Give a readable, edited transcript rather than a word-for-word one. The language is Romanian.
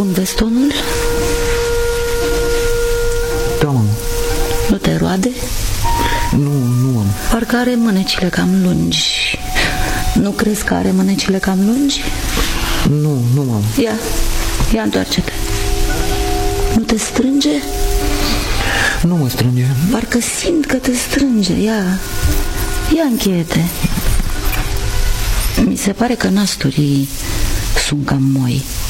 Un vestonul? Da, mamă. Nu te roade? Nu am. Parcă are mânecile cam lungi. Nu crezi că are mânecile cam lungi? Nu, mamă. Ia întoarce-te. Nu te strânge? Nu mă strânge. Parcă simt că te strânge. Ia încheie-te. Mi se pare că nasturii sunt cam moi.